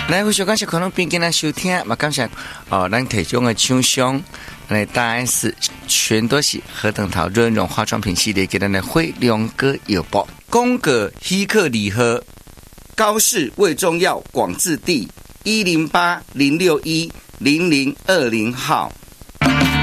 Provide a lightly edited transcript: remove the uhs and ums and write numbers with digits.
来，非常感谢可能边跟咱收听，嘛感谢咱提供的厂商，来大 S 全都是何等桃润润化妆品系列给咱的辉亮哥邮报，宫格希克礼盒，高氏胃中药广治地108-061-0020号。